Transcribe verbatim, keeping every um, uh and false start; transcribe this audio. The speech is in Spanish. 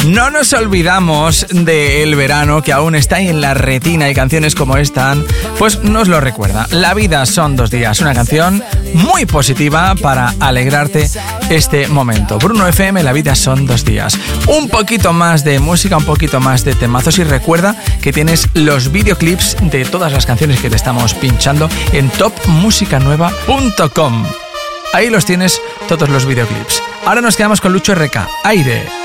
No nos olvidamos del verano que aún está ahí en la retina y canciones como esta, pues nos lo recuerda. La vida son dos días, una canción muy positiva para alegrarte este momento. Bruno F M, la vida son dos días. Un poquito más de música, un poquito más de temazos y recuerda que tienes los videoclips de todas las canciones que te estamos pinchando en top música nueva punto com. Ahí los tienes todos los videoclips. Ahora nos quedamos con Lucho R K, Aire.